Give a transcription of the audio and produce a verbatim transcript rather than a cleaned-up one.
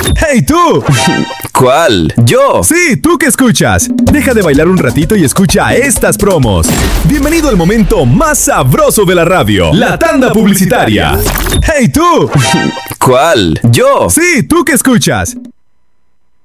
¡Hey, tú! ¿Cuál? ¿Yo? Sí, tú que escuchas. Deja de bailar un ratito y escucha estas promos. Bienvenido al momento más sabroso de la radio, la tanda publicitaria. ¡Hey, tú! ¿Cuál? ¿Yo? Sí, tú que escuchas.